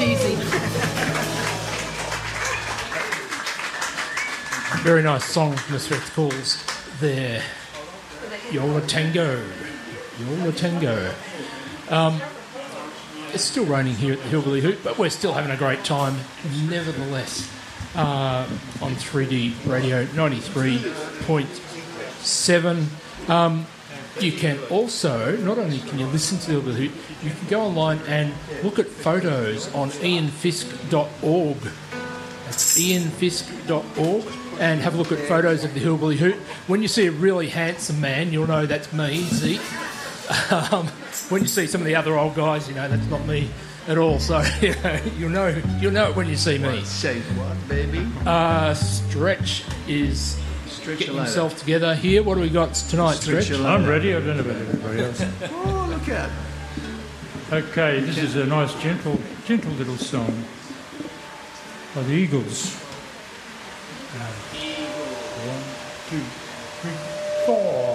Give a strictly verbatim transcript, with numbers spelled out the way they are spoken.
cheesy. Very nice song from the Spectacles there. You're a tango. You're a tango. Um, it's still raining here at the Hillbilly Hoot, but we're still having a great time nevertheless. Uh, on three D Radio ninety-three point seven. Um, you can also, not only can you listen to the Hillbilly Hoot, you can go online and look at photos on ian fisk dot org. That's ian fisk dot org. And have a look at photos of the Hillbilly Hoot. When you see a really handsome man, you'll know that's me, Zeke. Um, when you see some of the other old guys, you know that's not me at all. So you know, you'll know you'll know it when you see me. Say what, baby? Uh, Stretch is Stretch getting himself together here. What do we got tonight, Stretch? Stretch I'm ready. I don't know about everybody else. Oh, look at. Okay, this is a nice, gentle, gentle little song by the Eagles. Uh, one, two, three, four.